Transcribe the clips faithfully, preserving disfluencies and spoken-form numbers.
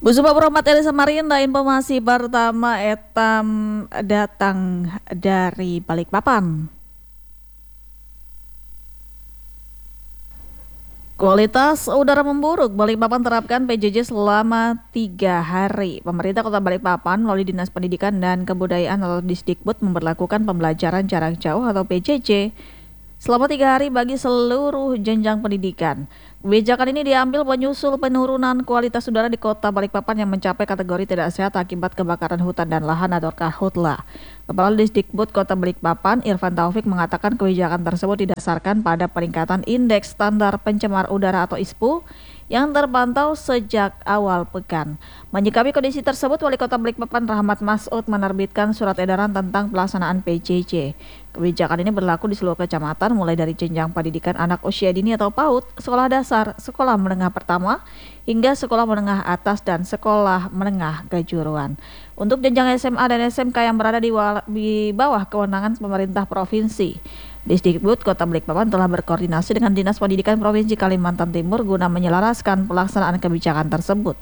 Bu Supa Promat Elisa Marinda, informasi pertama etam datang dari Balikpapan. Kualitas udara memburuk, Balikpapan terapkan P J J selama tiga hari. Pemerintah Kota Balikpapan melalui Dinas Pendidikan dan Kebudayaan atau Disdikbud memberlakukan pembelajaran jarak jauh atau P J J selama tiga hari bagi seluruh jenjang pendidikan. Kebijakan ini diambil menyusul penurunan kualitas udara di Kota Balikpapan yang mencapai kategori tidak sehat akibat kebakaran hutan dan lahan atau Karhutla. Kepala Disdikbud Kota Balikpapan, Irfan Taufik, mengatakan kebijakan tersebut didasarkan pada peningkatan Indeks Standar Pencemar Udara atau I S P U yang terpantau sejak awal pekan. Menyikapi kondisi tersebut, Wali Kota Balikpapan Rahmat Masud menerbitkan surat edaran tentang pelaksanaan P J J. Kebijakan ini berlaku di seluruh kecamatan mulai dari jenjang pendidikan anak usia dini atau PAUD, sekolah dasar, sekolah menengah pertama, hingga sekolah menengah atas dan sekolah menengah kejuruan. Untuk jenjang S M A dan S M K yang berada di, di bawah kewenangan pemerintah provinsi, Disdikbud Kota Balikpapan telah berkoordinasi dengan Dinas Pendidikan Provinsi Kalimantan Timur guna menyelaraskan pelaksanaan kebijakan tersebut.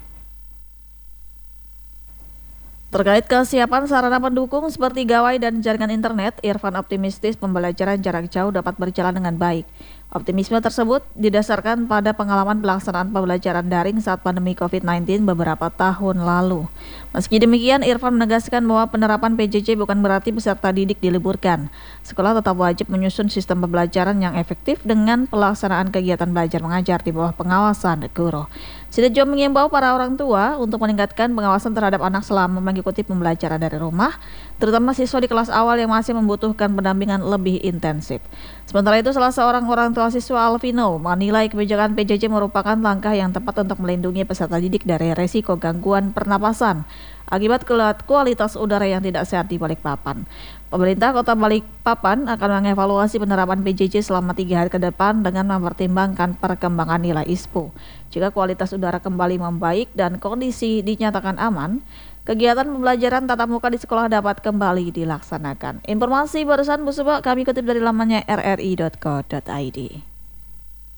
Terkait kesiapan sarana pendukung seperti gawai dan jaringan internet, Irfan optimistis pembelajaran jarak jauh dapat berjalan dengan baik. Optimisme tersebut didasarkan pada pengalaman pelaksanaan pembelajaran daring saat pandemi covid sembilan belas beberapa tahun lalu. Meski demikian, Irfan menegaskan bahwa penerapan P J J bukan berarti peserta didik diliburkan. Sekolah tetap wajib menyusun sistem pembelajaran yang efektif dengan pelaksanaan kegiatan belajar mengajar di bawah pengawasan guru. Sidoarjo mengimbau para orang tua untuk meningkatkan pengawasan terhadap anak selama mengikuti pembelajaran dari rumah, terutama siswa di kelas awal yang masih membutuhkan pendampingan lebih intensif. Sementara itu, salah seorang orang tua siswa Alvino menilai kebijakan P J J merupakan langkah yang tepat untuk melindungi peserta didik dari resiko gangguan pernapasan akibat kualitas udara yang tidak sehat di Balikpapan. Pemerintah Kota Balikpapan akan mengevaluasi penerapan P J J selama tiga hari ke depan dengan mempertimbangkan perkembangan nilai I S P U. Jika kualitas udara kembali membaik dan kondisi dinyatakan aman, kegiatan pembelajaran tatap muka di sekolah dapat kembali dilaksanakan. Informasi barusan Bu Supa kami kutip dari lamannya r r i dot co dot i d.